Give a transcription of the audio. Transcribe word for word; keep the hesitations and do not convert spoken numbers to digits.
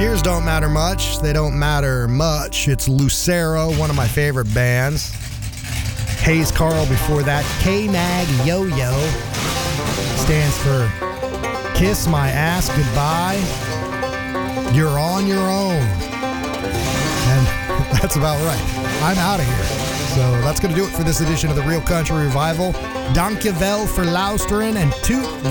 Years don't matter much. They don't matter much. It's Lucero, one of my favorite bands. Hayes Carl before that. K-Mag Yo-Yo stands for Kiss My Ass Goodbye. You're on your own. And that's about right. I'm out of here. So that's going to do it for this edition of the Real Country Revival. Dankjewel for luisteren and toot